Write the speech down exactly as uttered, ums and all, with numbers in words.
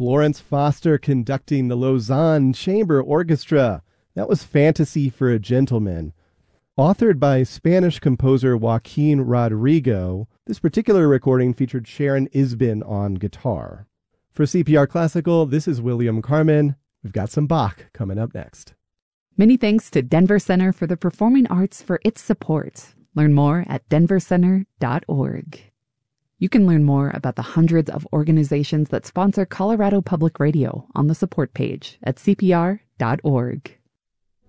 Lawrence Foster conducting the Lausanne Chamber Orchestra. That was Fantasy for a Gentleman. Authored by Spanish composer Joaquin Rodrigo, this particular recording featured Sharon Isbin on guitar. For C P R Classical, this is William Carmen. We've got some Bach coming up next. Many thanks to Denver Center for the Performing Arts for its support. Learn more at denver center dot org. You can learn more about the hundreds of organizations that sponsor Colorado Public Radio on the support page at c p r dot org.